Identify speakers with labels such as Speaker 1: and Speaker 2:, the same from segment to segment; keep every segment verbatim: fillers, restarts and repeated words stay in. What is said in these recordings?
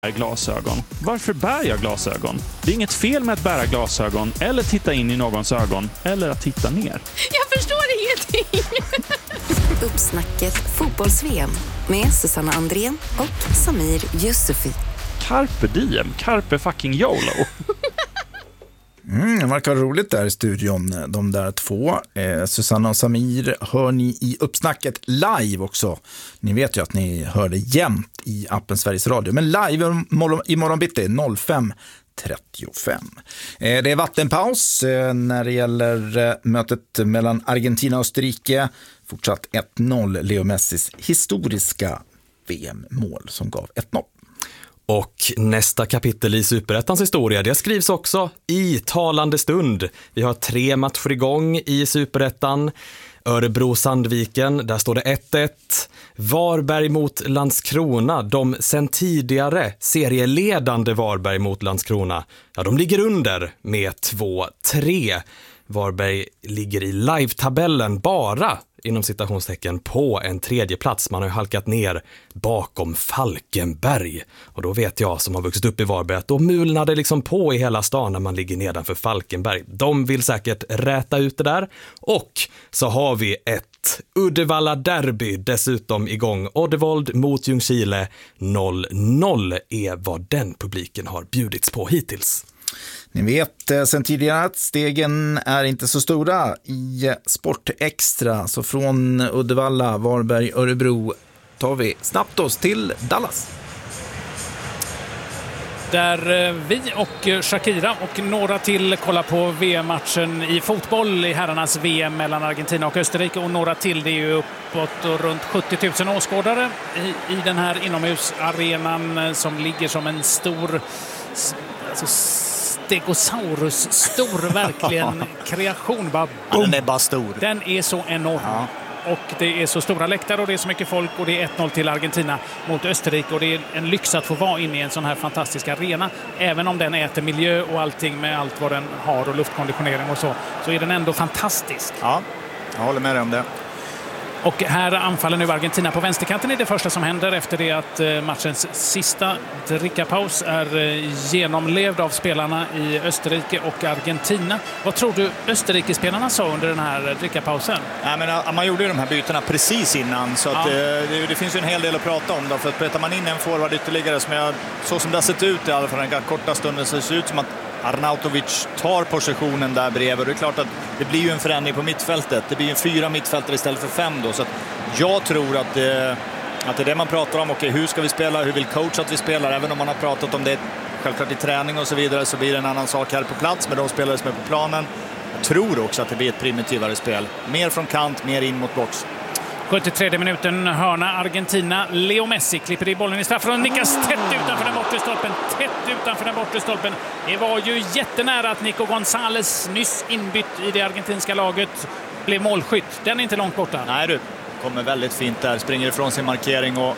Speaker 1: Glasögon. Varför bär jag glasögon? Det är inget fel med att bära glasögon eller titta in i någons ögon eller att titta ner.
Speaker 2: Jag förstår ingenting.
Speaker 3: Uppsnacket fotbolls-V M med Susanna Andrén och Samir Yusufi.
Speaker 1: Carpe diem, carpe fucking YOLO.
Speaker 4: Mm, det verkar roligt där i studion, de där två. Eh, Susanna och Samir hör ni i Uppsnacket live också. Ni vet ju att ni hör det jämt i appen Sveriges Radio. Men live i morgon bitti fem trettiofem. Eh, det är vattenpaus eh, när det gäller eh, mötet mellan Argentina och Österrike. Fortsatt ett noll, Leo Messis historiska V M-mål som gav ett noll.
Speaker 5: Och nästa kapitel i Superettans historia, det skrivs också i talande stund. Vi har tre matcher igång i Superettan. Örebro-Sandviken, där står det ett ett. Varberg mot Landskrona, de sen tidigare serieledande Varberg mot Landskrona. Ja, de ligger under med två tre. Varberg ligger i live-tabellen bara inom citationstecken på en tredje plats. Man har ju halkat ner bakom Falkenberg. Och då vet jag som har vuxit upp i Varberg att då mulnar det liksom på i hela stan när man ligger nedanför Falkenberg. De vill säkert räta ut det där. Och så har vi ett Uddevalla-derby dessutom igång. Oddevold mot Ljungskile noll noll är vad den publiken har bjudits på hittills.
Speaker 4: Ni vet sen tidigare att stegen är inte så stora i Sport Extra. Så från Uddevalla, Varberg, Örebro tar vi snabbt oss till Dallas.
Speaker 6: Där vi och Shakira och några till kollar på V M-matchen i fotboll i herrarnas V M mellan Argentina och Österrike. Och några till, det är ju uppåt och runt sjuttio tusen åskådare i, i den här inomhusarenan som ligger som en stor... Alltså, Stegosaurus, stor verkligen kreation. Bara,
Speaker 7: ja, den är bara stor.
Speaker 6: Den är så enorm. Ja. Och det är så stora läktare och det är så mycket folk och det är ett noll till Argentina mot Österrike och det är en lyx att få vara inne i en sån här fantastisk arena. Även om den äter miljö och allting med allt vad den har och luftkonditionering och så, så är den ändå fantastisk.
Speaker 7: Ja, jag håller med dig om det.
Speaker 6: Och här anfaller nu Argentina på vänsterkanten i det första som händer efter det att matchens sista drickapaus är genomlevd av spelarna i Österrike och Argentina. Vad tror du Österrike-spelarna sa under den här drickapausen?
Speaker 7: Nej, men man gjorde ju de här bytena precis innan så att ja. det, det finns ju en hel del att prata om då, för att petar man in en forward ytterligare som jag, så som det har sett ut i alla fall den korta stunden, så det ser ut som att Arnautovic tar positionen där bredvid. Och det är klart att det blir ju en förändring på mittfältet. Det blir ju fyra mittfältare istället för fem då. Så att jag tror att det, att det är det man pratar om. Okej, hur ska vi spela? Hur vill coach att vi spelar? Även om man har pratat om det självklart i träning och så vidare, så blir det en annan sak här på plats med de spelare som är på planen. Jag tror också att det blir ett primitivare spel. Mer från kant, mer in mot box.
Speaker 6: sjuttiotredje minuten, hörna Argentina. Leo Messi klipper i bollen i straffen och nickas tätt utanför den bortre stolpen. Tätt utanför den bortre stolpen. Det var ju jättenära att Nico González, nyss inbytt i det argentinska laget, blev målskytt. Den är inte långt borta.
Speaker 7: Nej du, kommer väldigt fint där. Springer ifrån sin markering och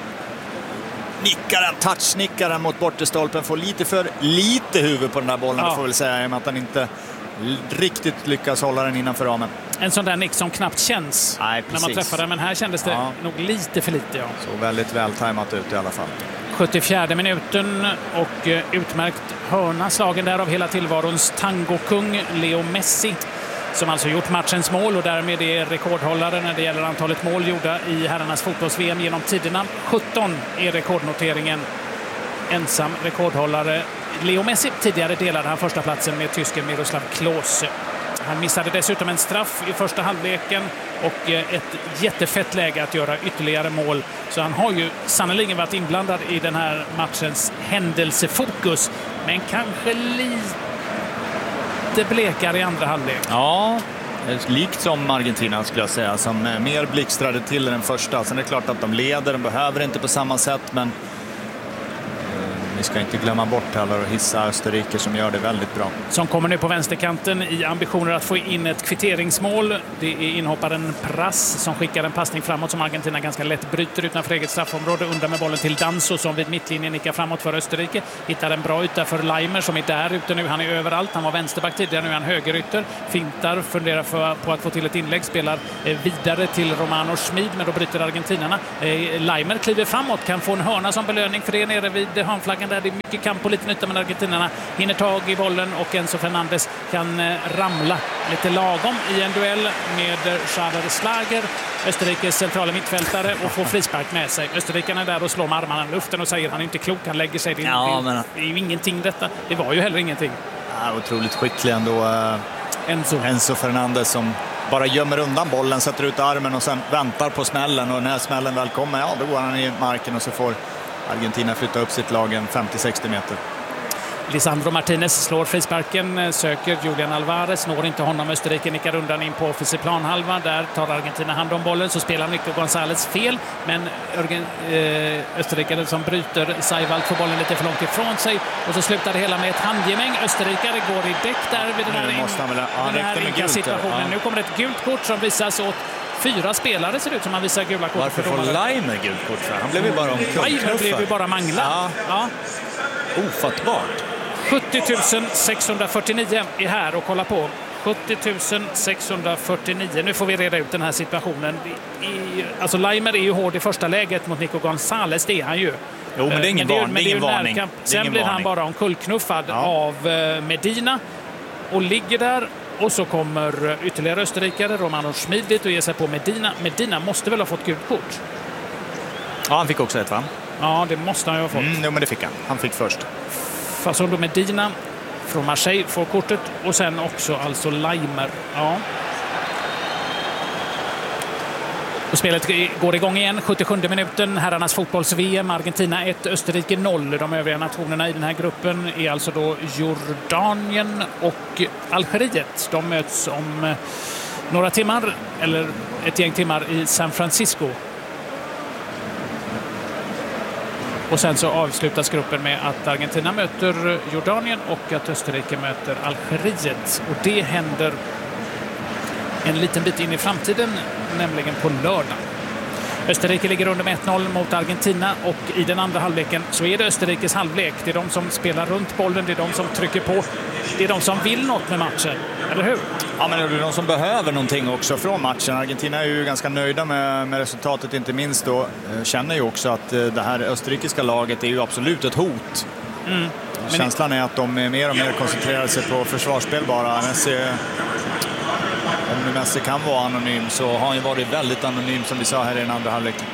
Speaker 7: nickar den, touchnickar den mot bortre stolpen. Får lite för lite huvud på den där bollen, ja. Får väl säga, i och med att han inte riktigt lyckas hålla den innanför ramen.
Speaker 6: En sån där nick som knappt känns.
Speaker 7: Nej,
Speaker 6: när man träffar den, men här kändes det ja. nog lite för lite. Ja.
Speaker 7: Så väldigt väl tajmat ut i alla fall.
Speaker 6: sjuttiofjärde minuten och utmärkt hörna, slagen där av hela tillvarons tangokung Leo Messi, som alltså gjort matchens mål och därmed är rekordhållare när det gäller antalet mål gjorda i herrarnas fotbolls-V M genom tiderna. sjutton är rekordnoteringen. Ensam rekordhållare. Leo Messi, tidigare delade han första platsen med tysken Miroslav Klose. Han missade dessutom en straff i första halvleken och ett jättefett läge att göra ytterligare mål. Så han har ju sannolikt varit inblandad i den här matchens händelsefokus, men kanske lite blekare i andra halvlek.
Speaker 7: Ja, likt som Argentina skulle jag säga, som mer blixtrade till den första. Sen är det klart att de leder, de behöver inte på samma sätt, men vi ska inte glömma bort heller och hissa Österrike som gör det väldigt bra.
Speaker 6: Som kommer nu på vänsterkanten i ambitioner att få in ett kvitteringsmål. Det är inhopparen Prass som skickar en passning framåt som Argentina ganska lätt bryter utanför eget straffområde. Undan med bollen till Danso som vid mittlinjen nickar framåt för Österrike. Hittar en bra yta för Leimer som är där ute nu. Han är överallt. Han var vänsterback tidigare, nu är han högerytter. Fintar, funderar för, på att få till ett inlägg. Spelar eh, vidare till Romano Schmid, men då bryter argentinarna. Eh, Leimer kliver framåt, kan få en hörna som belöning för det nere vid hörnflaggan. lägen där det är mycket kamp på lite nytta, men argentinarna hinner tag i bollen och Enzo Fernandez kan eh, ramla lite lagom i en duell med Schader Schlager, Österrikes centrala mittfältare, och får frispark med sig. Österrikarna är där och slår med armarna i luften och säger han är inte klok, han lägger sig. Det är,
Speaker 7: ja,
Speaker 6: men... det är ju ingenting detta. Det var ju heller ingenting.
Speaker 7: Ja, otroligt skicklig ändå. Uh,
Speaker 6: Enzo.
Speaker 7: Enzo Fernandez som bara gömmer undan bollen, sätter ut armen och sen väntar på smällen, och när smällen väl kommer, ja, då går han i marken och så får Argentina flytta upp sitt lag en femtio sextio meter.
Speaker 6: Lisandro Martinez slår frisparken, söker Julian Alvarez, når inte honom. Österrike nickar undan in på offensiv planhalva. Där tar Argentina hand om bollen, så spelar Nico González fel, men Österrike som bryter Seiwald får bollen lite för långt ifrån sig, och så slutar det hela med ett handgemäng. Österrikare går i däck där vid den här, in, väl, ja, den här inka situationen. Ja. Nu kommer det ett gult kort som visas åt fyra spelare, ser det ut som man visar gula kort.
Speaker 7: Varför får Leimer gult kort för? Han blev ju bara omkullknuffad.
Speaker 6: Leimer blev ju bara manglad.
Speaker 7: Ja.
Speaker 6: Ja.
Speaker 7: Ofattbart.
Speaker 6: sjuttio tusen sexhundrafyrtionio är här och kolla på. sjuttio tusen sexhundrafyrtionio. Nu får vi reda ut den här situationen. I, alltså Leimer är ju hård i första läget mot Nico González, det är han ju.
Speaker 7: Jo, men det är ingen, men det är, men det är ingen varning.
Speaker 6: Sen
Speaker 7: det är ingen
Speaker 6: blir han
Speaker 7: varning.
Speaker 6: bara omkullknuffad
Speaker 7: ja.
Speaker 6: av Medina och ligger där. Och så kommer ytterligare österrikare, Romano Schmid, dit och ger sig på Medina. Medina måste väl ha fått gult kort?
Speaker 7: Ja, han fick också ett, va?
Speaker 6: Ja, det måste han ju ha fått.
Speaker 7: Mm, jo, men det fick han. Han fick först.
Speaker 6: Fasondo Medina från Marseille får kortet, och sen också alltså Leimer. Ja. Och spelet går igång igen, sjuttiosjunde minuten, herrarnas fotbolls-V M, Argentina ett, Österrike noll. De övriga nationerna i den här gruppen är alltså då Jordanien och Algeriet. De möts om några timmar, eller ett gäng timmar, i San Francisco. Och sen så avslutas gruppen med att Argentina möter Jordanien och att Österrike möter Algeriet. Och det händer en liten bit in i framtiden, nämligen på lördag. Österrike ligger under med ett noll mot Argentina, och i den andra halvleken så är det Österrikes halvlek. Det är de som spelar runt bollen, det är de som trycker på. Det är de som vill något med matchen, eller hur?
Speaker 7: Ja, men det är de som behöver någonting också från matchen. Argentina är ju ganska nöjda med, med resultatet, inte minst då. Känner ju också att det här österrikiska laget är ju absolut ett hot. Mm. Känslan är att de är mer och mer koncentrerade sig på försvarsspel bara. Messi, om nu Messi kan vara anonym, så har han ju varit väldigt anonym, som vi sa här i den andra halvleken.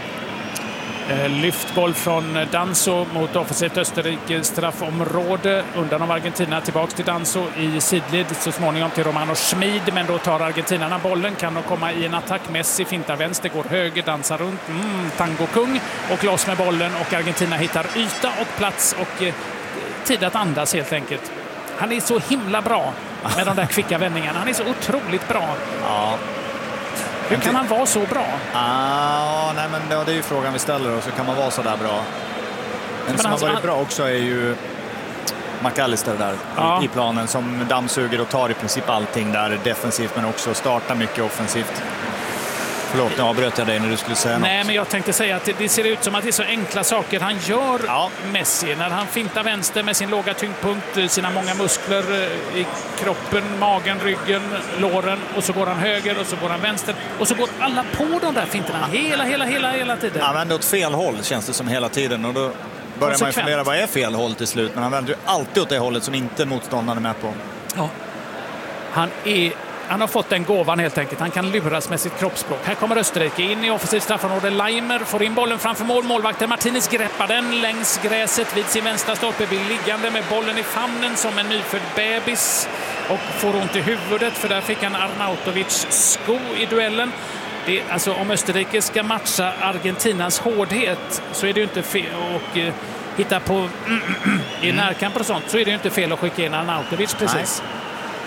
Speaker 6: Lyftboll från Danso mot offensivt Österrike straffområde, undan av Argentina, tillbaks till Danso i sidled, så småningom till Romano Schmid, men då tar argentinarna bollen, kan de komma i en attack. Messi fintar vänster, går höger, dansar runt, mm, tango-kung, och loss med bollen, och Argentina hittar yta och plats och eh, tid att andas helt enkelt. Han är så himla bra med de där kvicka vändningarna, han är så otroligt bra.
Speaker 7: Ja.
Speaker 6: Hur kan han vara så bra?
Speaker 7: Ah, nej, men det är ju frågan vi ställer oss. Så kan man vara så där bra? En som
Speaker 6: alltså,
Speaker 7: har varit bra också är ju McAllister där ja. i, i planen, som dammsuger och tar i princip allting där defensivt, men också startar mycket offensivt. Förlåt, nu avbröt jag dig när du skulle säga
Speaker 6: Nej,
Speaker 7: något.
Speaker 6: men jag tänkte säga att det, det ser ut som att det är så enkla saker han gör,
Speaker 7: ja.
Speaker 6: Messi. När han fintar vänster med sin låga tyngdpunkt, sina många muskler i kroppen, magen, ryggen, låren, och så går han höger och så går han vänster. Och så går alla på de där finterna hela, hela, hela, hela tiden.
Speaker 7: Han vänder åt fel håll, känns det som, hela tiden. Och då börjar man ju fundera, vad är fel håll till slut? Men han vänder ju alltid åt det hållet som inte motståndaren är med på.
Speaker 6: Ja. Han är... Han har fått den gåvan helt enkelt. Han kan luras med sitt kroppsspråk. Här kommer Österrike in i offensivt straffområde. Leimer får in bollen framför mål. Målvakten Martinez greppar den längs gräset vid sin vänstra stolpe. Blir liggande med bollen i famnen som en nyfödd bebis. Och får ont i huvudet, för där fick han Arnautovic sko i duellen. Det, alltså, om Österrike ska matcha Argentinas hårdhet så är det ju inte fel. Och eh, hitta på mm, mm, i närkamper och sånt, så är det ju inte fel att skicka in Arnautovic precis.
Speaker 7: Nej.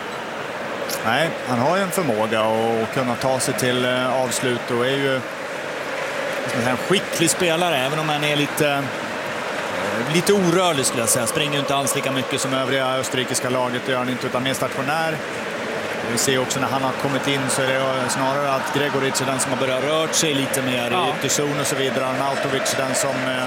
Speaker 7: Nej, han har ju en förmåga att kunna ta sig till avslut och är ju en skicklig spelare, även om han är lite, lite orörlig skulle jag säga. Springer ju inte alls lika mycket som övriga österrikiska laget, det gör han inte, utan mer stationär. Vi ser också när han har kommit in så är det snarare att Gregoric är den som har börjat rört sig lite mer ja. i ytterzon och så vidare. Arnautovic den som eh,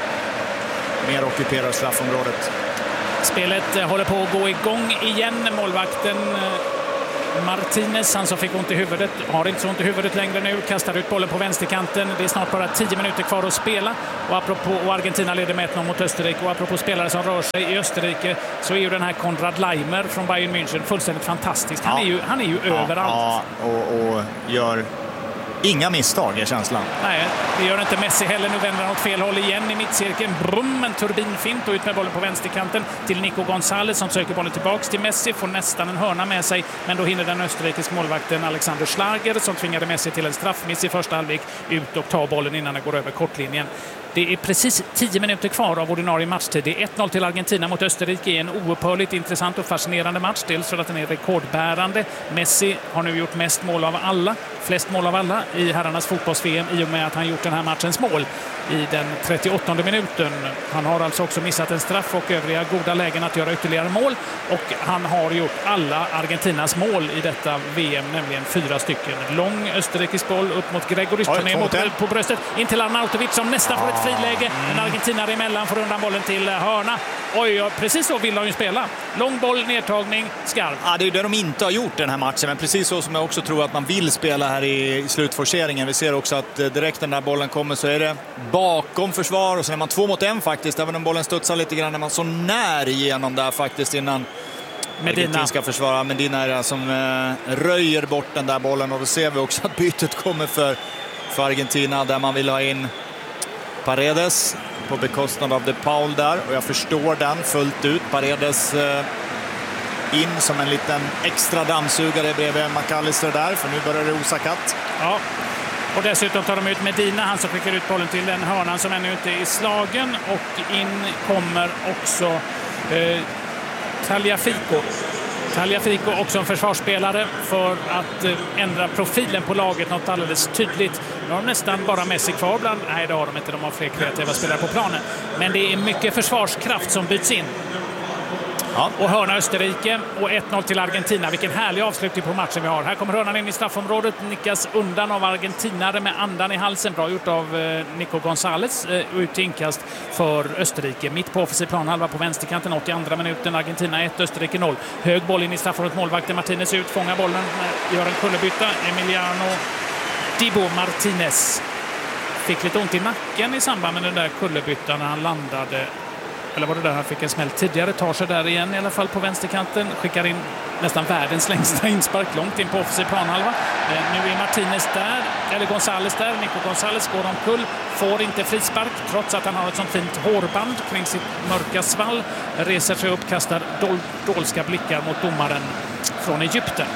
Speaker 7: mer ockuperar straffområdet.
Speaker 6: Spelet håller på att gå igång igen. Målvakten Martinez, han som fick ont i huvudet, har inte så ont i huvudet längre nu, kastar ut bollen på vänsterkanten. Det är snart bara tio minuter kvar att spela. Och, apropå, och Argentina leder med ett noll mot Österrike. Och apropå spelare som rör sig i Österrike så är ju den här Konrad Laimer från Bayern München fullständigt fantastisk. Han, ja. är, ju, han är ju ja, överallt.
Speaker 7: Ja, och, och gör inga misstag i känslan.
Speaker 6: Nej, det gör inte Messi heller. Nu vänder han åt fel håll igen i mittcirkeln. Brum, en turbinfint och ut med bollen på vänsterkanten till Nico González som söker bollen tillbaks till Messi. Får nästan en hörna med sig, men då hinner den österrikisk målvakten Alexander Schlager som tvingade Messi till en straffmiss i första halvlek ut och tar bollen innan den går över kortlinjen. Det är precis tio minuter kvar av ordinarie matchtid. Det är ett noll till Argentina mot Österrike i en oupphörligt intressant och fascinerande match. Dels för att den är rekordbärande. Messi har nu gjort mest mål av alla, flest mål av alla i herrarnas fotbolls-V M i och med att han gjort den här matchens mål i den trettioåttonde minuten. Han har alltså också missat en straff och övriga goda lägen att göra ytterligare mål. Och han har gjort alla Argentinas mål i detta V M, nämligen fyra stycken. Lång österrikisk boll upp mot Gregoris, tar ner mot på bröstet in till Arnautovic som nästan får ett friläge. En argentinare emellan får undan bollen till hörna. Oj, precis så vill de ju spela. Lång boll, nedtagning, skarp.
Speaker 7: Ja, det är det de inte har gjort den här matchen, men precis så som jag också tror att man vill spela här i slutforceringen. Vi ser också att direkt när bollen kommer så är det bakom försvar och sen är man två mot en faktiskt, även om bollen studsar lite grann, när man så när igenom där faktiskt innan Medina ska försvara. Medina är det som eh, röjer bort den där bollen, och då ser vi också att bytet kommer för, för Argentina där man vill ha in Paredes på bekostnad av De Paul där, och jag förstår den fullt ut. Paredes eh, in som en liten extra dammsugare bredvid McAllister där, för nu börjar det osa katt.
Speaker 6: Ja, och dessutom tar de ut Medina, han som skickar ut bollen till den hörnan som ännu inte är slagen, och in kommer också eh, Tagliafico. Tagliafico också en försvarsspelare för att eh, ändra profilen på laget något alldeles tydligt. Nu har de nästan bara Messi kvar bland. Nej, det har de inte. De har fler kreativa spelare på planen. Men det är mycket försvarskraft som byts in. Ja. Och hörna Österrike och ett noll till Argentina. Vilken härlig avslutning på matchen vi har. Här kommer hörnan in i straffområdet, nickas undan av argentinare med andan i halsen. Bra gjort av eh, Nico González. Eh, ut till inkast för Österrike. Mitt på offensiv planhalva på vänsterkanten, åttioandra minuten. Argentina ett, Österrike noll. Hög boll in i straffområdet, målvakten Martinez ut, fångar bollen, gör en kullerbytta. Emiliano Dibu Martinez fick lite ont i nacken i samband med den där kullerbyttan när han landade. Eller var det där han fick en smäll tidigare, tar sig där igen i alla fall på vänsterkanten, skickar in nästan världens längsta inspark långt in på offensiv planhalva. Eh, nu är Martinez där, eller González där, Nico González går omkull, får inte frispark trots att han har ett sånt fint hårband kring sitt mörka svall, reser sig upp, kastar dol dolska blickar mot domaren från Egypten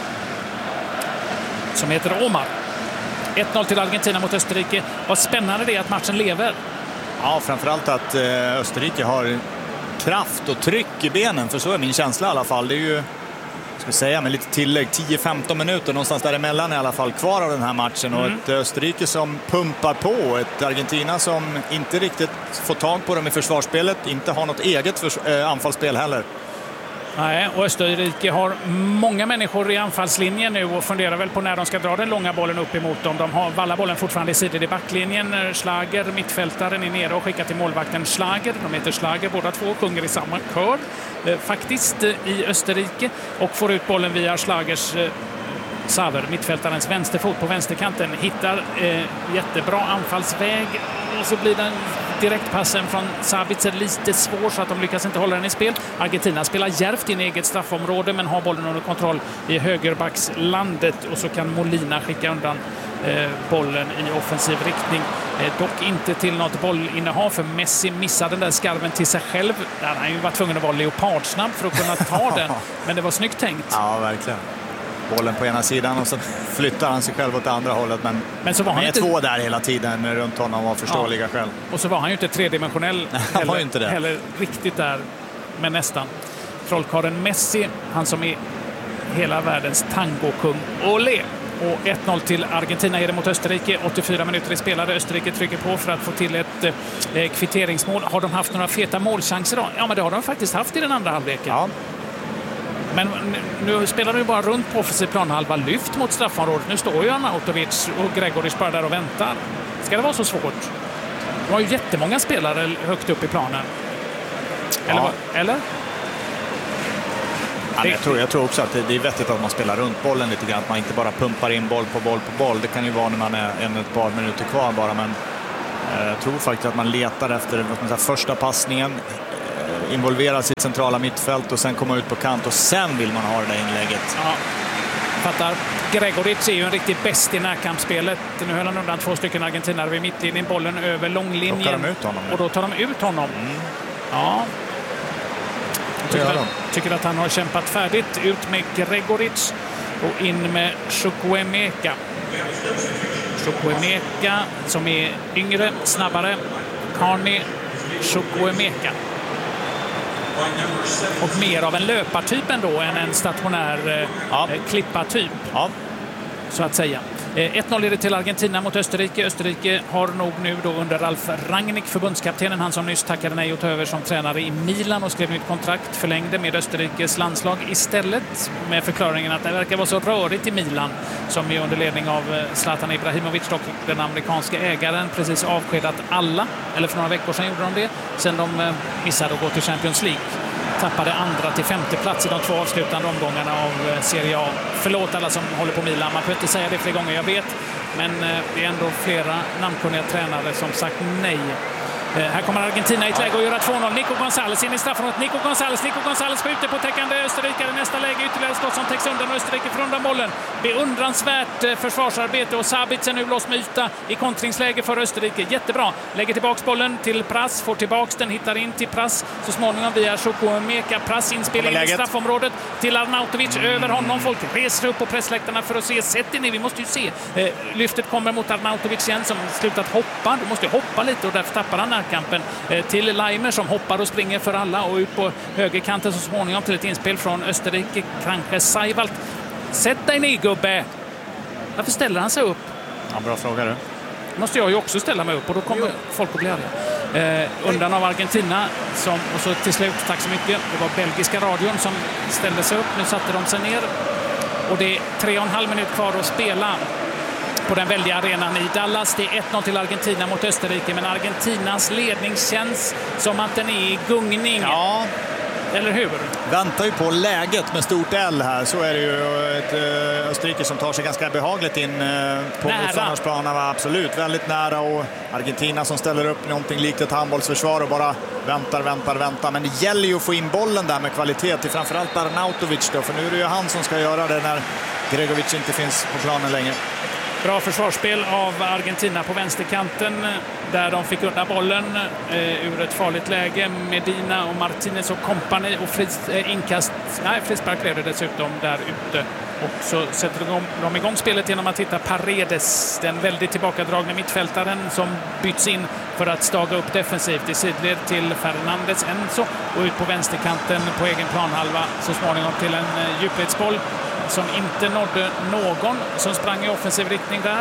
Speaker 6: som heter Omar. ett noll till Argentina mot Österrike. Vad spännande det är att matchen lever.
Speaker 7: Ja, framförallt att eh, Österrike har kraft och tryck i benen, för så är min känsla i alla fall. Det är ju, ska vi säga med lite tillägg, tio femton minuter någonstans däremellan i alla fall kvar av den här matchen. Mm. Och ett Österrike som pumpar på, ett Argentina som inte riktigt får tag på dem i försvarsspelet, inte har något eget förs- äh, anfallsspel heller.
Speaker 6: Nej, och Österrike har många människor i anfallslinjen nu och funderar väl på när de ska dra den långa bollen upp emot dem. De har vallar bollen fortfarande i sidor i backlinjen. Schlager, mittfältaren, är nere och skickar till målvakten Schlager. De heter Schlager, båda två sjunger i samma kör eh, faktiskt eh, i Österrike, och får ut bollen via Schlagers eh, Saver, mittfältarens vänsterfot på vänsterkanten. Hittar eh, jättebra anfallsväg, och så blir den direktpassen från Sabitzer lite svår så att de lyckas inte hålla den i spel. Argentina spelar djärvt in i eget straffområde men har bollen under kontroll i högerbackslandet, och så kan Molina skicka undan eh, bollen i offensiv riktning. Eh, dock inte till något bollinnehav, för Messi missade den där skarven till sig själv. Där han har ju varit tvungen att vara leopardsnabb för att kunna ta den, men det var snyggt tänkt.
Speaker 7: Ja, verkligen. Bollen på ena sidan och så flyttar han sig själv åt andra hållet, men,
Speaker 6: men så var han
Speaker 7: är
Speaker 6: inte...
Speaker 7: två där hela tiden runt honom var förståeliga ja. själv.
Speaker 6: Och så var han ju inte tredimensionell
Speaker 7: han
Speaker 6: heller,
Speaker 7: var ju inte det.
Speaker 6: heller riktigt där, men nästan. Trollkarlen Messi, han som är hela världens tangokung. Olé! Och ett noll till Argentina är det mot Österrike. åttiofyra minuter i spelare. Österrike trycker på för att få till ett eh, kvitteringsmål. Har de haft några feta målchanser då? Ja, men det har de faktiskt haft i den andra halvleken. Ja. Men nu spelar de ju bara runt på offensiv planhalva, lyft mot straffområdet. Nu står ju Arnautovic och Gregoris bara där och väntar. Ska det vara så svårt? De har ju jättemånga spelare högt upp i planen. Eller?
Speaker 7: Ja.
Speaker 6: Eller?
Speaker 7: Ja, jag, tror, jag tror också att det, det är vettigt att man spelar runt bollen lite grann. Att man inte bara pumpar in boll på boll på boll. Det kan ju vara när man är en ett par minuter kvar bara. Men eh, jag tror faktiskt att man letar efter säga, första passningen. Eh, involvera sitt centrala mittfält och sen komma ut på kant. Och sen vill man ha det där inlägget.
Speaker 6: Ja. Fattar. Gregoric är ju en riktig bäst i närkampsspelet. Nu höll han undan två stycken argentinare vid mittlinjen. Bollen över långlinjen.
Speaker 7: De ut honom,
Speaker 6: och då tar de ut honom. Mm. Ja. Jag tycker, att, tycker att han har kämpat färdigt. Ut med Gregoric och in med Chukwuemeka. Chukwuemeka som är yngre, snabbare. Carney, Chukwuemeka. Och mer av en löpartyp ändå än en stationär ja. eh, klippartyp. Ja. Så att säga. Eh, ett noll är det till Argentina mot Österrike. Österrike har nog nu då under Ralf Rangnick, förbundskaptenen, han som nyss tackade nej och tog över som tränare i Milan och skrev nytt kontrakt, förlängde med Österrikes landslag istället, med förklaringen att det verkar vara så rörigt i Milan, som är under ledning av Zlatan Ibrahimovic, dock den amerikanska ägaren, precis avskedat alla, eller för några veckor sedan gjorde de det, sen de missade att gå till Champions League. Tappade andra till femte plats i de två avslutande omgångarna av Serie A. Förlåt alla som håller på Milan, man får inte säga det fler gånger, jag vet. Men det är ändå flera namnkunniga tränare som sagt nej. Här kommer Argentina i ett läge att göra två noll. Nico González in i straffområdet. Nico González, Nico González skjuter på täckande österrikare. Nästa läge ytterligare skott som täcks undan och Österrike får undan bollen. Beundransvärt försvarsarbete och Sabitzer nu loss med yta i kontringsläge för Österrike. Jättebra. Lägger tillbaks bollen till Prass, får tillbaks den, hittar in till Prass. Så småningom via Chukwuemeka. Prass inspelning i straffområdet till Arnautovic. Mm. Över honom. Folk reser upp på pressläktarna för att se. Sätt in, vi måste ju se. Eh, lyftet kommer mot Arnautovic igen som slutat hoppa. Du måste ju hoppa lite och därför tappar han kampen till Leimer som hoppar och springer för alla och ut på högerkanten så småningom till ett inspel från Österrike. Kranke Seiwald. Sätt dig ner, gubbe! Varför ställer han sig upp?
Speaker 7: Ja, bra fråga du.
Speaker 6: Måste jag ju också ställa mig upp och då kommer jo. folk att bli arga. Eh, undan av Argentina som, och så till slut, tack så mycket, det var belgiska radion som ställde sig upp. Nu satte de sig ner och det är tre och en halv minut kvar att spela på den väldiga arenan i Dallas. Det är ett noll till Argentina mot Österrike, men Argentinas ledning känns som att den är i gungning.
Speaker 7: Ja.
Speaker 6: Eller hur?
Speaker 7: Väntar ju på läget med stort L här. Så är det ju ett uh, Österrike som tar sig ganska behagligt in uh, på motståndarsplanen. Absolut, väldigt nära. Och Argentina som ställer upp någonting likt ett handbollsförsvar och bara väntar, väntar, väntar. Men det gäller ju att få in bollen där med kvalitet till framförallt Arnautovic då. För nu är det ju han som ska göra det när Gregoric inte finns på planen längre.
Speaker 6: Bra försvarsspel av Argentina på vänsterkanten där de fick undan bollen eh, ur ett farligt läge. Medina och Martinez och kompani och fris, eh, inkast. Nej, frispark blev det dessutom där ute. Och så sätter de, de igång spelet genom att hitta Paredes, den väldigt tillbakadragna mittfältaren som byts in för att staga upp defensivt i sidled till Fernandes Enzo och ut på vänsterkanten på egen planhalva så småningom till en eh, djupledsboll som inte nådde någon som sprang i offensiv riktning där.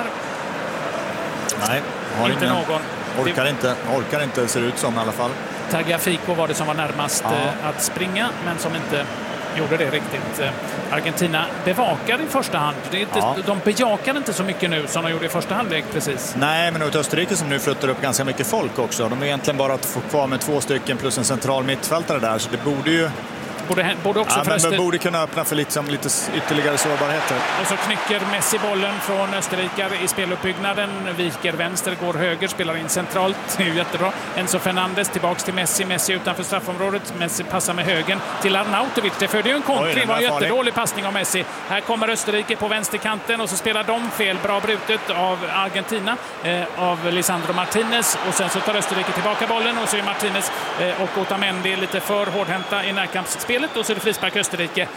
Speaker 7: Nej, har
Speaker 6: inte
Speaker 7: ingen.
Speaker 6: någon.
Speaker 7: Orkar inte, orkar inte ser ut som i alla fall.
Speaker 6: Tagliafico var det som var närmast ja. eh, att springa, men som inte gjorde det riktigt. Eh, Argentina bevakar i första hand. Det är inte, ja. De bejakar inte så mycket nu som de gjorde i första halvlek precis.
Speaker 7: Nej, men åt Österrike som nu flyttar upp ganska mycket folk också. De är egentligen bara att få kvar med två stycken plus en central mittfältare där, så det borde ju
Speaker 6: Borde, borde också
Speaker 7: ja, men Öster... borde kunna öppna för liksom lite ytterligare sårbarheter.
Speaker 6: Och så knycker Messi bollen från österrikare i speluppbyggnaden. Viker vänster, går höger, spelar in centralt. Det är ju jättebra. Enzo Fernandes tillbaks till Messi. Messi utanför straffområdet. Messi passar med högen till Arnautovic. Det förde ju en kontring. Det var en jättedålig passning av Messi. Här kommer Österrike på vänsterkanten och så spelar de fel. Bra brutet av Argentina, eh, av Lisandro Martinez. Och sen så tar Österrike tillbaka bollen och så är Martinez eh, och Otamendi lite för hårdhänta i närkampsspelet. Och så är det frispark Österrike.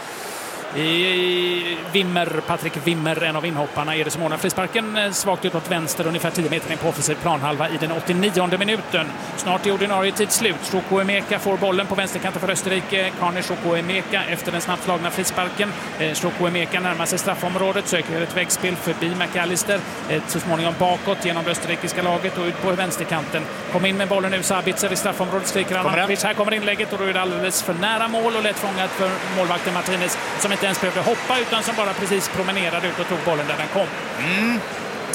Speaker 6: I Wimmer, Patrik Wimmer, en av inhopparna, är det som ordnar frisparken svagt utåt vänster, ungefär tio meter in på offensiv planhalva i den åttionionde minuten. Snart är ordinarie tid slut. Chukwuemeka får bollen på vänsterkanten för Österrike. Carney Chukwuemeka efter den snabbt slagna frisparken. Chukwuemeka närmar sig straffområdet, söker ett väggspel förbi McAllister. Så småningom bakåt genom det österrikiska laget och ut på vänsterkanten. Kom in med bollen nu, Sabitzer i straffområdet, skriker Arnautovic. Här kommer inlägget och då är det alldeles för nära mål och lätt fångat för målvakten Martinez som inte ens behövde hoppa utan som bara precis promenerade ut och tog bollen där den kom.
Speaker 7: Mm.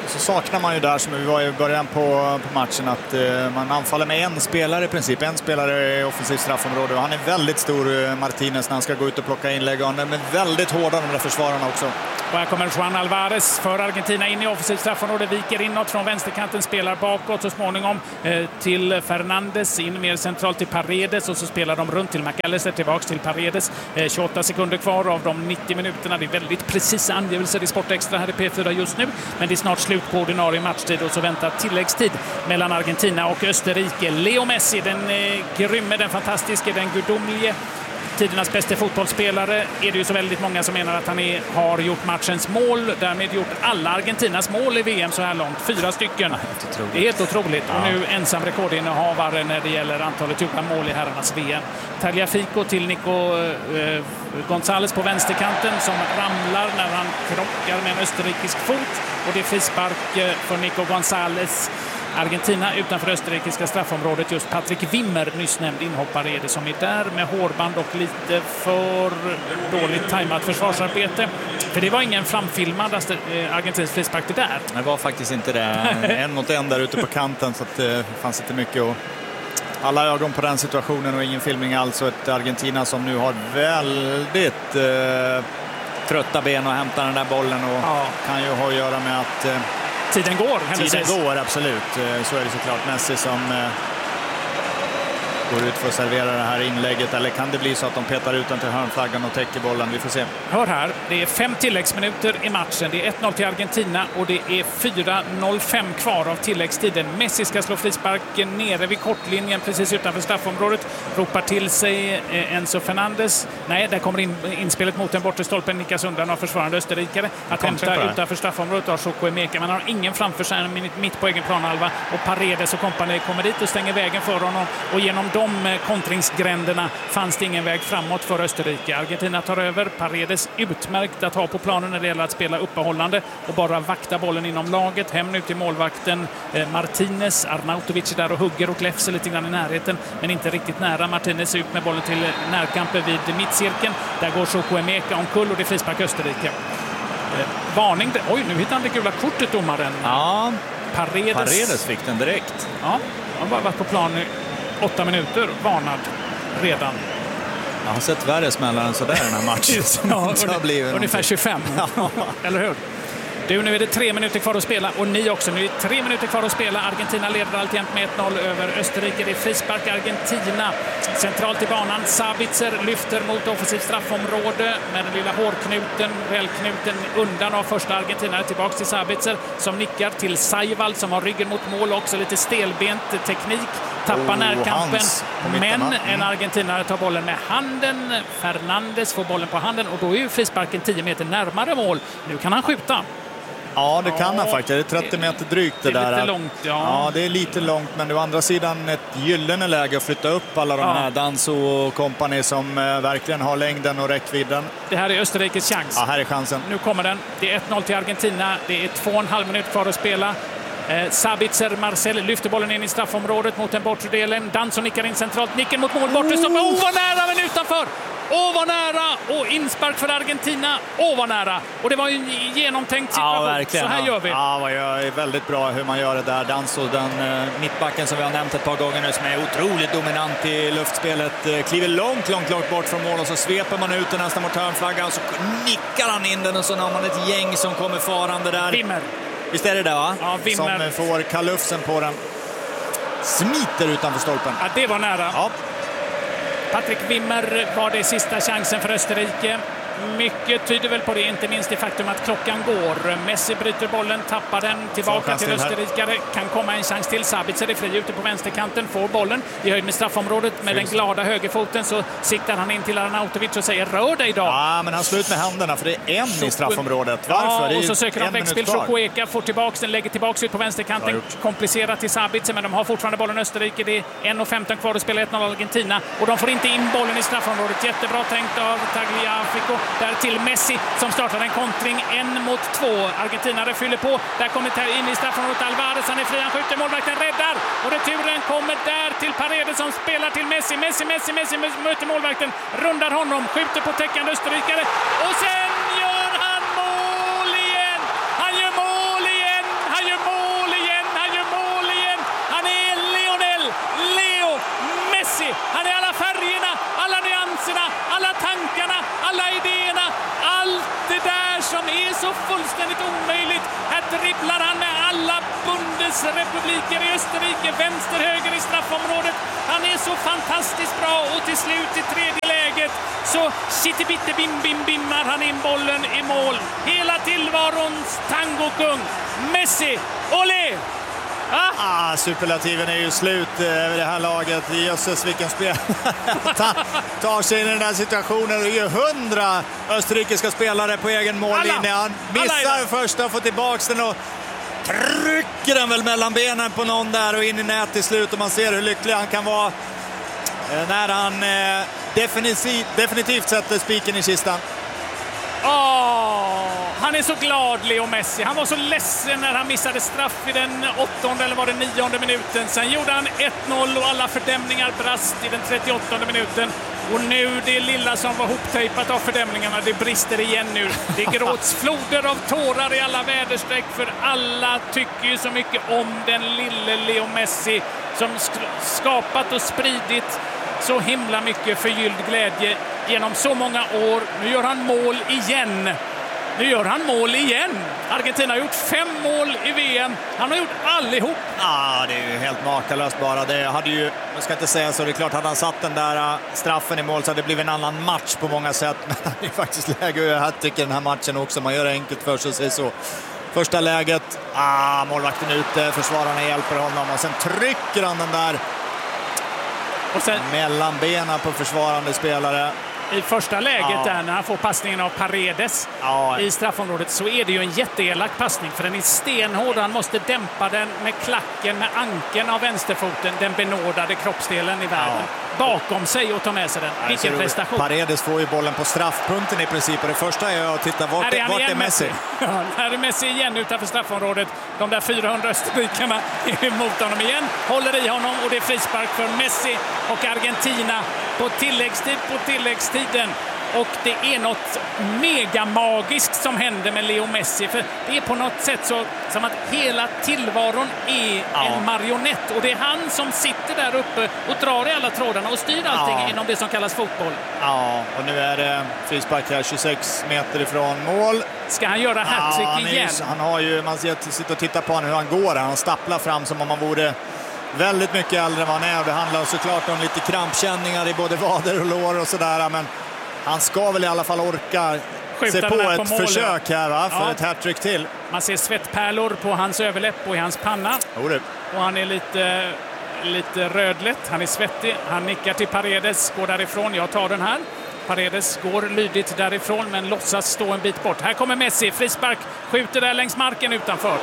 Speaker 7: så saknar man ju där, som vi var i början på, på matchen, att eh, man anfaller med en spelare i princip. En spelare i offensivt straffområde, och han är väldigt stor, eh, Martinez, när han ska gå ut och plocka inlägg. Och han är väldigt hårda, de där försvararna också.
Speaker 6: Och här kommer Juan Alvarez för Argentina in i offensivt straffområde, viker inåt från vänsterkanten, spelar bakåt så småningom eh, till Fernandes, in mer centralt till Paredes, och så spelar de runt till McAllister, tillbaks till Paredes. Eh, tjugoåtta sekunder kvar av de nittio minuterna. Det är väldigt precisa angivelser i Sportextra här i P fyra just nu, men det är snart slut på ordinarie matchtid, och så väntar tilläggstid mellan Argentina och Österrike. Leo Messi, den eh, grymme, den fantastiska, den gudomlige, tidernas bästa fotbollsspelare, är det ju så väldigt många som menar att han är, har gjort matchens mål, därmed gjort alla Argentinas mål i V M så här långt, fyra stycken. Ja, det är helt otroligt. Ja. Och nu ensam rekordinnehavare när det gäller antalet gjorda mål i herrarnas V M. Tagliafico till Nico eh, González på vänsterkanten, som ramlar när han krockar med en österrikisk fot, och det är frispark eh, för Nico González. Argentina utanför österrikiska straffområdet. Just Patrick Wimmer, nyss nämnd inhoppare, är det som är där med hårband och lite för dåligt tajmat försvarsarbete. För det var ingen framfilmad argentinsk frispark det där.
Speaker 7: Det var faktiskt inte det. En mot en där ute på kanten, så att det fanns inte mycket att... Alla ögon på den situationen och ingen filmning alls. Och ett Argentina som nu har väldigt eh, trötta ben och hämtar den där bollen, och ja. kan ju ha att göra med att... Eh,
Speaker 6: Tiden går.
Speaker 7: Tiden går, absolut. Så är det såklart. Messi som eh, går ut för att servera det här inlägget. Eller kan det bli så att de petar ut den till hörnflaggan och täcker bollen? Vi får se.
Speaker 6: Hör här, det är fem tilläggsminuter i matchen. Det är ett noll till Argentina och det är fyra noll fem kvar av tilläggstiden. Messi ska slå frisparken nere vid kortlinjen precis utanför straffområdet. Ropar till sig eh, Enzo Fernandes. Nej, där kommer in, inspelet mot den bortre stolpen. Nickas undan av försvarande österrikare. Att hämta utanför straffområdet av Chukwuemeka. Man har ingen framför sig mitt på egen planhalva. Och Paredes och kompani kommer dit och stänger vägen för honom. Och genom de kontringsgränderna fanns det ingen väg framåt för Österrike. Argentina tar över. Paredes utmärkt att ha på planen när det gäller att spela uppehållande och bara vakta bollen inom laget. Hem nu till målvakten eh, Martinez. Arnautovic där och hugger och kläfser lite grann i närheten, men inte riktigt nära. Martinez ut med bollen till närkampen vid mittcirkeln. Där går Chukwuemeka omkull och det är frispark Österrike. Eh, varning. Oj, nu hittar han det gula kortet, domaren.
Speaker 7: Ja,
Speaker 6: Paredes,
Speaker 7: Paredes fick den direkt.
Speaker 6: Ja, han har bara varit på plan i åtta minuter, varnad redan.
Speaker 7: Jag har sett värre smällar än sådär den här matchen.
Speaker 6: Ja, ungefär, ungefär tjugofem, eller hur? Du, nu är det tre minuter kvar att spela, och ni också. Nu är det tre minuter kvar att spela. Argentina leder alltjämt med ett noll över Österrike. Det är frispark Argentina. Centralt i banan. Sabitzer lyfter mot offensivt straffområde med den lilla hårknuten, välknuten undan av första Argentina. Tillbaks till Sabitzer som nickar till Saivald som har ryggen mot mål, också lite stelbent teknik. Tappar oh, närkampen, men en argentinare tar bollen med handen. Fernandes får bollen på handen och då är ju frisparken tio meter närmare mål. Nu kan han skjuta.
Speaker 7: Ja, det kan ja, han faktiskt. Det är trettio meter drygt det, det där.
Speaker 6: Det är lite långt, ja.
Speaker 7: Ja, det är lite långt, men det är å andra sidan ett gyllene läge att flytta upp alla de ja. här Danso och kompani som eh, verkligen har längden och räckvidden.
Speaker 6: Det här är Österrikes chans.
Speaker 7: Ja, här är chansen.
Speaker 6: Nu kommer den. Det är ett noll till Argentina. Det är två och en halv minut kvar att spela. Eh, Sabitzer Marcel lyfter bollen in i straffområdet mot den bortre delen. Danso nickar in centralt. Nicken mot mål. Bortre stopp. Åh, vad nära, men utanför! Åh, vad nära! Och inspark för Argentina. Åh, vad nära! Och det var ju en genomtänkt situation.
Speaker 7: Ja, verkligen.
Speaker 6: Så här gör vi.
Speaker 7: Ja, det är väldigt bra hur man gör det där. Danso, den eh, mittbacken som vi har nämnt ett par gånger nu, som är otroligt dominant i luftspelet. Eh, kliver långt, långt, långt bort från mål och så sveper man ut den nästan mot hörnflaggan och så nickar han in den och så har man ett gäng som kommer farande där.
Speaker 6: Wimmer.
Speaker 7: Visst är det där, va?
Speaker 6: Ja, Wimmer.
Speaker 7: Som får kalufsen på den. Smiter utanför stolpen.
Speaker 6: Ja, det var nära.
Speaker 7: Ja.
Speaker 6: Patrick Wimmer var det sista chansen för Österrike. Mycket tyder väl på det, inte minst det faktum att klockan går. Messi bryter bollen, tappar den tillbaka till österrikare. Kan komma en chans till. Sabitzer är fri ute på vänsterkanten, får bollen i höjd med straffområdet. Med den glada högerfoten så siktar han in till Arnautovic och säger rör dig idag.
Speaker 7: Ja, men han slår ut med händerna för det är en i straffområdet. Varför?
Speaker 6: Ja, och så söker han växtspel. Chukwuemeka får tillbaka den, lägger tillbaka ut på vänsterkanten. Komplicerat till Sabitzer, men de har fortfarande bollen Österrike. Det är en och femton kvar att spela ett noll Argentina. Och de får inte in bollen i straffområdet. Jättebra tänkt av Tagliafico. Där till Messi som startar en kontring, en mot två. Argentinare fyller på. Där kommer in i straffområdet Alvarez. Han är fri, han skjuter, målvakten räddar. Och returen kommer där till Paredes som spelar till Messi. Messi, Messi, Messi möter målvakten. Rundar honom, skjuter på täckande österrikare. Och sen gör han mål igen! Han gör mål igen! Han fullständigt omöjligt. Här dribblar han med alla Bundesrepubliker i Österrike, vänster, höger i straffområdet. Han är så fantastiskt bra och till slut i tredje läget så shittibitte bim bim bimmar han in bollen i mål. Hela tillvarons tangokung Messi, olé!
Speaker 7: Ah. Ah, superlativen är ju slut över det här laget. Jösses vilken spel Ta, tar sig in i den här situationen. Det är ju hundra österrikiska spelare på egen mållinje. Han missar först och får tillbaka den och trycker den väl mellan benen på någon där och in i nät till slut. Och man ser hur lycklig han kan vara när han eh, definitivt, definitivt sätter spiken i kistan.
Speaker 6: Oh, han är så glad, Leo Messi. Han var så ledsen när han missade straff i den åttonde eller var det nionde minuten. Sen gjorde han ett noll och alla fördämningar brast i den trettioåttonde minuten. Och nu det lilla som var hoptejpat av fördämningarna, det brister igen nu. Det gråts floder av tårar i alla väderstreck för alla tycker ju så mycket om den lille Leo Messi som skapat och spridit så himla mycket förgylld glädje genom så många år. Nu gör han mål igen. Nu gör han mål igen. Argentina har gjort fem mål i V M. Han har gjort allihop.
Speaker 7: Ja, det är ju helt makalöst bara. Det hade ju, jag ska inte säga så, det är klart hade han satt den där straffen i mål så hade det blivit en annan match på många sätt. Men det är faktiskt läge att tycker den här matchen också. Man gör det enkelt för sig och säger så. Första läget, ah, målvakten ute, försvararna hjälper honom och sen trycker han den där
Speaker 6: och sen
Speaker 7: mellan benen på försvarande spelare.
Speaker 6: I första läget
Speaker 7: ja.
Speaker 6: där när han får passningen av Paredes
Speaker 7: ja.
Speaker 6: i straffområdet så är det ju en jätteelak passning för den är stenhård. Han måste dämpa den med klacken, med ankeln av vänsterfoten, den benådade kroppsdelen i världen. Ja. Bakom sig och ta med sig den. Ja, vilken prestation.
Speaker 7: Paredes får ju bollen på straffpunkten i princip. Och det första är att titta vart är, vart är Messi.
Speaker 6: Messi. Ja, här är Messi igen utanför straffområdet. De där fyrahundra österrikarna är emot honom igen. Håller i honom och det är frispark för Messi och Argentina på tilläggstid på tilläggstiden. Och det är något megamagiskt som händer med Leo Messi. För det är på något sätt så som att hela tillvaron är ja. en marionett. Och det är han som sitter där uppe och drar i alla trådarna och styr allting ja. inom det som kallas fotboll.
Speaker 7: Ja, och nu är det frispark här tjugosex meter ifrån mål.
Speaker 6: Ska han göra hattrick
Speaker 7: ja,
Speaker 6: igen?
Speaker 7: Ju, han har ju, man sitter och tittar på honom hur han går. Han stapplar fram som om han vore väldigt mycket äldre än vad han är. Det handlar såklart om lite krampkänningar i både vader och lår och sådär. Men han ska väl i alla fall orka se på ett på försök här va? För ja. ett hattrick till.
Speaker 6: Man ser svettpärlor på hans överläpp och i hans panna.
Speaker 7: Oh, det.
Speaker 6: Och han är lite, lite rödlätt. Han är svettig. Han nickar till Paredes, går därifrån. Jag tar den här. Paredes går lydigt därifrån men låtsas stå en bit bort. Här kommer Messi, frispark, skjuter där längs marken utanför.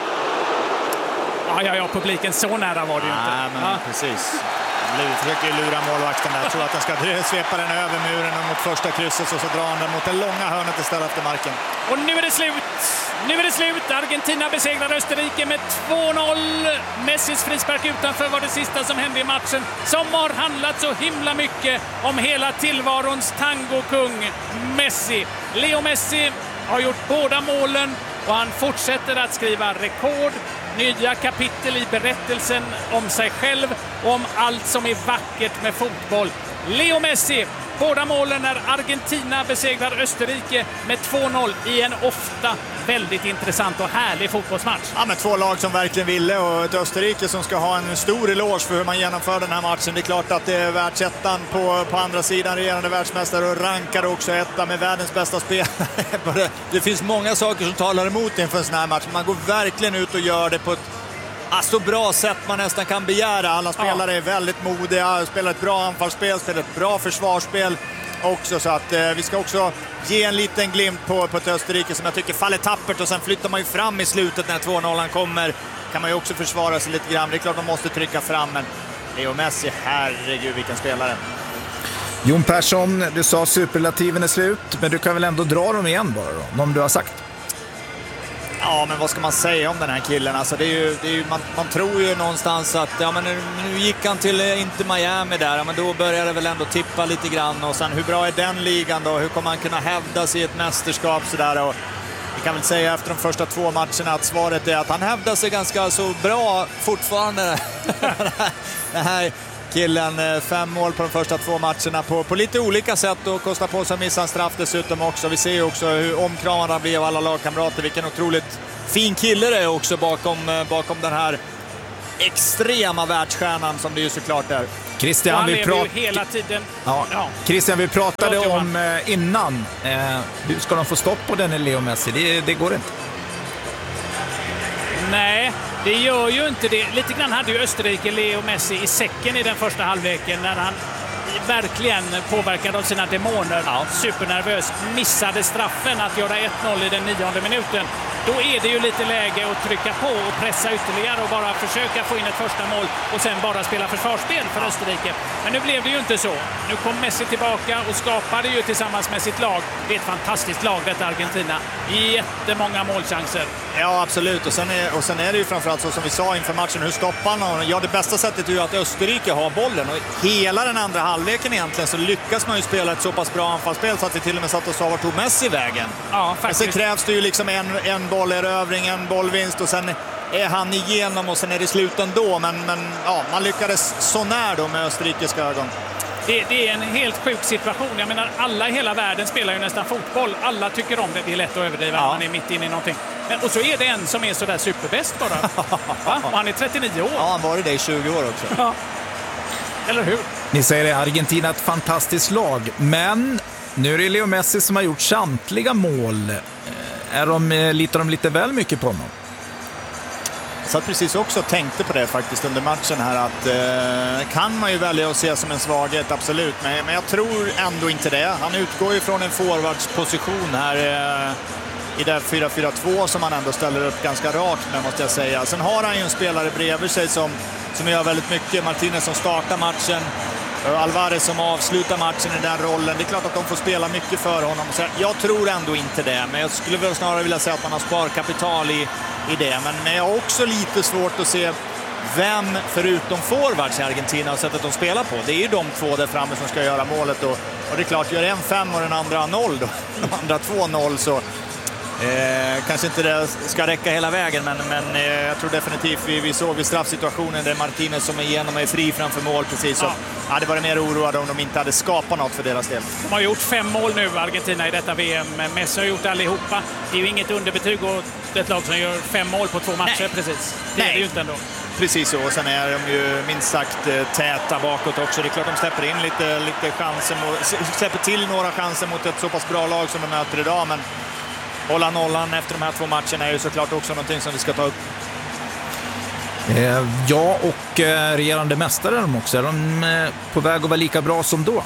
Speaker 6: Ja, ja, ja, publiken så nära var det ju inte.
Speaker 7: Nej, men ja. precis. Han försöker lura målvakten där. Jag tror att den ska svepa den över muren och mot första krysset och så drar han den mot den långa hörnet istället efter marken.
Speaker 6: Och nu är det slut. Nu är det slut. Argentina besegrar Österrike med två noll. Messis frispark utanför var det sista som hände i matchen. Som har handlat så himla mycket om hela tillvarons tangokung Messi. Leo Messi har gjort båda målen och han fortsätter att skriva rekord. Nya kapitel i berättelsen om sig själv och om allt som är vackert med fotboll. Leo Messi, båda målen när Argentina besegrar Österrike med två noll i en ofta väldigt intressant och härlig fotbollsmatch.
Speaker 7: Ja, men två lag som verkligen ville och ett Österrike som ska ha en stor eloge för hur man genomför den här matchen. Det är klart att det är världsettan på, på andra sidan, regerande världsmästare och rankar också etta med världens bästa spelare. Det finns många saker som talar emot inför en sån här match. Man går verkligen ut och gör det på ett så bra sätt man nästan kan begära. Alla spelare ja. är väldigt modiga, spelar ett bra anfallsspel, spelar ett bra försvarsspel också, så att eh, vi ska också ge en liten glimt på, på ett Österrike som jag tycker faller tappert och sen flyttar man ju fram i slutet när två noll kommer. Kan man ju också försvara sig lite grann. Det är klart man måste trycka fram, men Leo Messi, herregud vilken spelare.
Speaker 4: Jon Persson, du sa superlativen är slut, men du kan väl ändå dra dem igen bara då, om du har sagt.
Speaker 7: Ja, men vad ska man säga om den här killen? Alltså, det är ju, det är ju, man, man tror ju någonstans att ja, men nu, nu gick han till eh, inte Miami där, ja, men då börjar det väl ändå tippa lite grann. Och sen hur bra är den ligan då? Hur kommer han kunna hävda sig i ett mästerskap sådär? Och vi kan väl säga efter de första två matcherna att svaret är att han hävdar sig ganska så bra fortfarande. Det här killen. Fem mål på de första två matcherna på, på lite olika sätt och kostar på sig att missa en straff dessutom också. Vi ser ju också hur omkramad han blir av alla lagkamrater. Vilken otroligt fin kille det är också bakom, bakom den här extrema världsstjärnan som det ju såklart är.
Speaker 4: Christian,
Speaker 6: han
Speaker 4: vi
Speaker 6: lever
Speaker 4: prat...
Speaker 6: ju hela tiden.
Speaker 4: Ja.
Speaker 6: Ja.
Speaker 4: Christian, vi pratade
Speaker 6: Förlåt,
Speaker 4: om eh, innan. Eh, hur ska de få stopp på den i Leo Messi? Det, det går inte.
Speaker 6: Nej, det gör ju inte det. Lite grann hade ju Österrike Leo Messi i säcken i den första halvleken när han verkligen påverkad av sina demoner. Ja. Supernervös. Missade straffen att göra ett noll i den nionde minuten. Då är det ju lite läge att trycka på och pressa ytterligare och bara försöka få in ett första mål och sen bara spela försvarsspel för Österrike. Men nu blev det ju inte så. Nu kom Messi tillbaka och skapade ju tillsammans med sitt lag. Det är ett fantastiskt lag detta Argentina. Jättemånga målchanser.
Speaker 7: Ja, absolut. Och sen, är, och sen är det ju framförallt så som vi sa inför matchen, hur stoppar man? Ja, det bästa sättet är ju att Österrike har bollen. Och hela den andra halvleken egentligen så lyckas man ju spela ett så pass bra anfallsspel så att vi till och med satt och sa vart tog Messi vägen.
Speaker 6: Ja, faktiskt.
Speaker 7: Men sen krävs det ju liksom en, en bollerövring, en bollvinst och sen är han igenom och sen är det slut ändå. Men, men ja, man lyckades så när då med österrikiska ögon.
Speaker 6: Det, det är en helt sjuk situation. Jag menar, alla i hela världen spelar ju nästan fotboll. Alla tycker om det. Det är lätt att överdriva när
Speaker 7: ja.
Speaker 6: man är mitt inne i någonting. Men, och så är det en som är sådär superbäst bara. Va? Och han är trettionio år.
Speaker 7: Ja, han var det i tjugo år också.
Speaker 6: Ja. Eller hur?
Speaker 4: Ni säger det, Argentina ett fantastiskt lag. Men nu är det Leo Messi som har gjort samtliga mål. Är de, litar de lite väl mycket på honom?
Speaker 7: Så att precis också tänkte på det faktiskt under matchen här att eh, kan man ju välja att se som en svaghet, absolut. Men, men jag tror ändå inte det. Han utgår ju från en forwardsposition här eh, i det fyra fyra två som han ändå ställer upp ganska rakt med, måste jag säga. Sen har han ju en spelare bredvid sig som, som gör väldigt mycket. Martinez som startar matchen. Alvarez som avslutar matchen i den rollen. Det är klart att de får spela mycket för honom. Så jag tror ändå inte det. Men jag skulle väl snarare vilja säga att man har sparkapital i, i det. Men jag har också lite svårt att se vem förutom forwards i Argentina har sett att de spelar på. Det är ju de två där framme som ska göra målet. Och, och det är klart, gör en fem och den andra noll då. De andra två noll så... Eh, kanske inte det ska räcka hela vägen, men, men eh, jag tror definitivt vi, vi såg vid straffsituationen där Martinez som är igenom är fri framför mål precis. Så,
Speaker 6: ja.
Speaker 7: Ja, det var mer oroade om de inte hade skapat något för deras del.
Speaker 6: De har gjort fem mål nu, Argentina, i detta V M. Messi har gjort allihopa. Det är ju inget underbetyg och ett lag som gör fem mål på två matcher. Nej. Precis. Det Nej. är det ju inte ändå.
Speaker 7: Precis så, och sen är de ju minst sagt täta bakåt också. Det är klart de släpper in lite, lite chanser, släpper till några chanser mot ett så pass bra lag som de möter idag, men hålla nollan efter de här två matcherna är ju såklart också någonting som vi ska ta upp.
Speaker 4: Eh, ja, och eh, regerande mästare är de också. Är de eh, på väg att vara lika bra som då?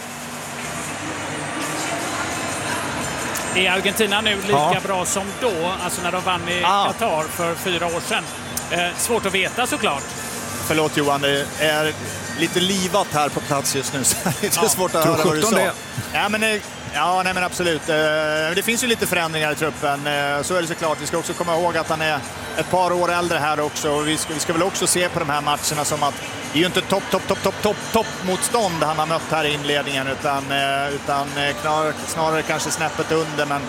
Speaker 6: Är Argentina nu lika ja. bra som då? Alltså när de vann i ah. Qatar för fyra år sedan. Eh, svårt att veta såklart.
Speaker 7: Förlåt Johan, det är lite livat här på plats just nu. Så det är lite
Speaker 4: ja.
Speaker 7: svårt att höra vad du sa.
Speaker 4: Det.
Speaker 7: Ja, men det, ja, nej, men absolut. Det finns ju lite förändringar i truppen. Så är det såklart. Vi ska också komma ihåg att han är ett par år äldre här också. Vi ska, vi ska väl också se på de här matcherna som att det är ju inte topp, topp, topp, topp, topp, topp motstånd han har mött här i inledningen. Utan, utan snarare kanske snäppet under. Men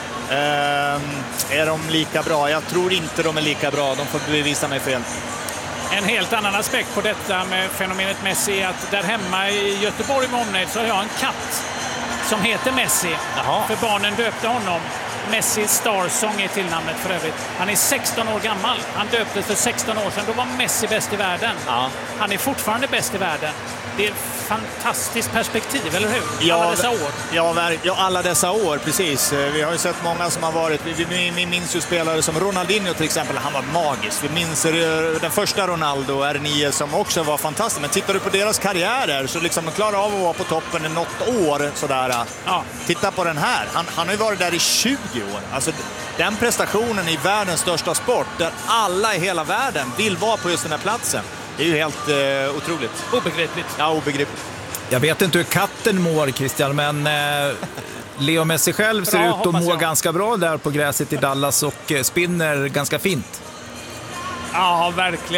Speaker 7: är de lika bra? Jag tror inte de är lika bra. De får bevisa mig fel.
Speaker 6: En helt annan aspekt på detta med fenomenet Messi är att där hemma i Göteborg med omnejd så har jag en katt som heter Messi. Jaha. För barnen döpte honom. Messi Starsong är tillnamnet för övrigt. Han är sexton år gammal. Han döptes för sexton år sedan. Då var Messi bäst i världen. Ja. Han är fortfarande bäst i världen. Det är ett fantastiskt perspektiv, eller hur?
Speaker 7: Ja,
Speaker 6: alla dessa år.
Speaker 7: Ja, ja, alla dessa år, precis. Vi har ju sett många som har varit... Vi, vi, vi minns ju spelare som Ronaldinho till exempel. Han var magisk. Vi minns den första Ronaldo, R nio, som också var fantastisk. Men tittar du på deras karriärer så liksom de klarar av att vara på toppen i något år. Sådär. Ja. Titta på den här. Han, han har ju varit där i tjugo år. Alltså, den prestationen i världens största sport där alla i hela världen vill vara på just den här platsen. Det är ju helt eh, otroligt.
Speaker 6: Obegripligt.
Speaker 7: Ja, obegripligt.
Speaker 4: Jag vet inte hur katten mår, Christian, men eh, Leo Messi själv ser bra, ut att må jag. ganska bra där på gräset i Dallas och eh, spinner ganska fint.
Speaker 6: Ja, verkligen.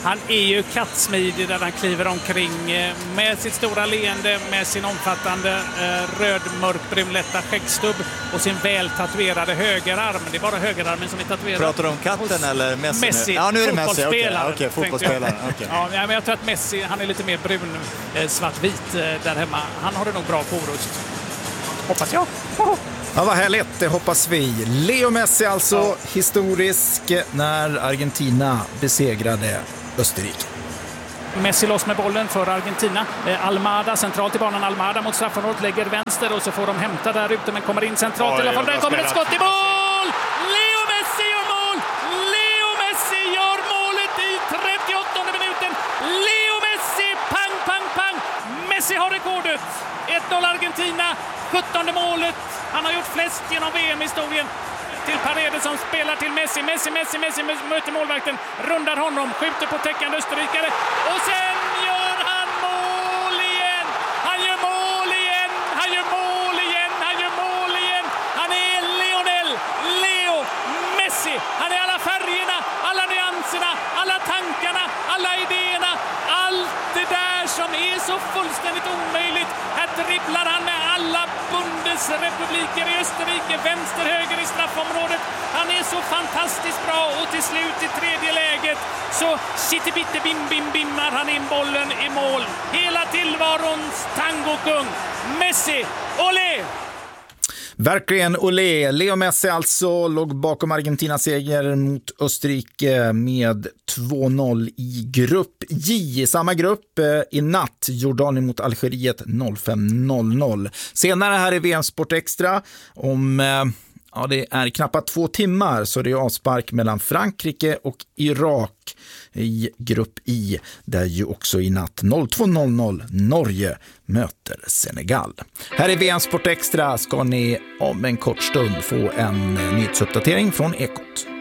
Speaker 6: Han är ju kattsmidig där han kliver omkring eh, med sitt stora leende, med sin omfattande eh, röd-mörk-brunlätta skäggstubb och sin väl tatuerade högerarm. Det är bara högerarmen som är tatuerad.
Speaker 7: Pratar du om katten
Speaker 6: hos
Speaker 7: eller Messi?
Speaker 6: Messi,
Speaker 7: Nu? Ja, nu är det Messi. Okej,
Speaker 6: fotbollsspelaren.
Speaker 7: okay, fotbollsspelaren. Okay.
Speaker 6: Ja, men jag tror att Messi, han är lite mer brun, eh, svartvit eh, där hemma. Han har det nog bra på orust. Hoppas jag. Oh.
Speaker 4: Ja, vad härligt, det hoppas vi. Leo Messi alltså, ja. Historisk när Argentina besegrade Österrike.
Speaker 6: Messi loss med bollen för Argentina. Eh, Almada centralt i banan. Almada mot straffområdet lägger vänster och så får de hämta där ute men kommer in centralt. Oj, i alla fall. Där kommer ett skott i mål! Leo Messi gör mål! Leo Messi gör målet i trettioåttonde minuten. Leo Messi, pang, pang, pang! Messi har rekordet. ett noll Argentina, sjuttonde målet. Han har gjort flest genom V M-historien. Till Paredes som spelar till Messi. Messi, Messi, Messi möter målvakten. Rundar honom, skjuter på täckande österrikare. Och sen gör han mål igen! Han gör mål igen! Han gör mål igen! Han gör mål igen! Han är Lionel Leo Messi! Han är alla färgerna, alla nyanserna, alla tankarna, alla idéerna. Allt det där som är så fullständigt omöjligt. Här dribblar han med alla Bundesrepubliker i Österrike, vänster, höger i straffområdet. Han är så fantastiskt bra och till slut i tredje läget så sitter bim bim bimmar han in bollen i mål. Hela tillvarons tangokung Messi, olé!
Speaker 4: Verkligen olé. Leo Messi alltså låg bakom Argentinas seger mot Österrike med två noll i grupp J. I samma grupp i natt Jordanien mot Algeriet noll fem noll noll. Senare här i V M Sport Extra om ja, det är knappt två timmar så det är avspark mellan Frankrike och Irak i grupp I där ju också i natt noll två noll noll Norge möter Senegal. Här i V M Sport Extra ska ni om en kort stund få en nyhetsuppdatering från Ekot.